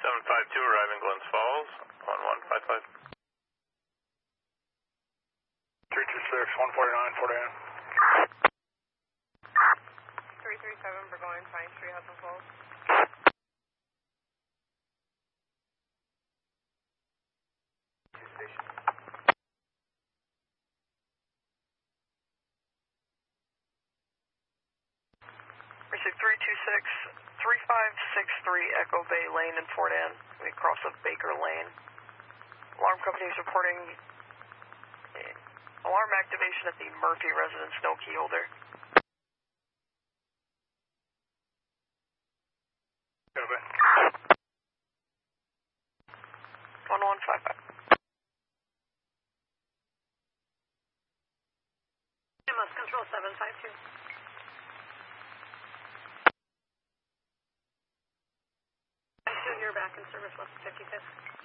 752 arriving Glens Falls, 1155. 326, 149, Fort Ann. 337, Burgoyne, Pine Tree, Hudson Falls. Precinct 326, 3563 Echo Bay Lane in Fort Ann. We cross of Baker Lane. Alarm company is reporting alarm activation at the Murphy residence, no key holder. Copy. 1155. MS Control 752. You're back in service, what's 55th?